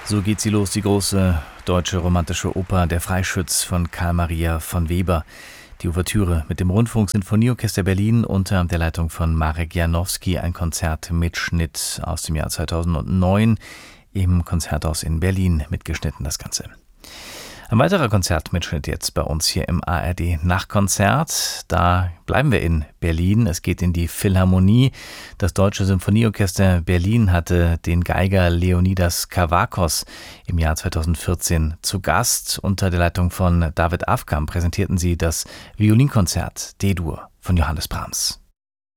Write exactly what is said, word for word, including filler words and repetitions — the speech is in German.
So geht sie los, die große deutsche romantische Oper Der Freischütz von Carl Maria von Weber. Die Ouvertüre mit dem Rundfunk-Sinfonieorchester Berlin unter der Leitung von Marek Janowski, ein Konzertmitschnitt aus dem Jahr zweitausendneun, im Konzerthaus in Berlin mitgeschnitten das Ganze. Ein weiterer Konzertmitschnitt jetzt bei uns hier im A R D Nachtkonzert. Da bleiben wir in Berlin. Es geht in die Philharmonie. Das Deutsche Symphonieorchester Berlin hatte den Geiger Leonidas Kavakos im Jahr zweitausendvierzehn zu Gast. Unter der Leitung von David Afkam präsentierten sie das Violinkonzert D-Dur von Johannes Brahms.